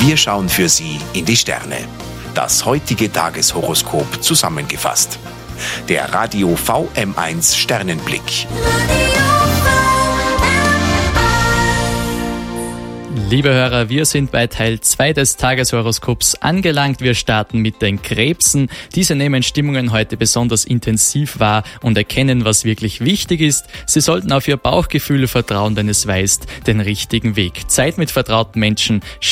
Wir schauen für Sie in die Sterne. Das heutige Tageshoroskop zusammengefasst. Der Radio VM1 Sternenblick. Liebe Hörer, wir sind bei Teil 2 des Tageshoroskops angelangt. Wir starten mit den Krebsen. Diese nehmen Stimmungen heute besonders intensiv wahr und erkennen, was wirklich wichtig ist. Sie sollten auf ihr Bauchgefühl vertrauen, denn es weist den richtigen Weg. Zeit mit vertrauten Menschen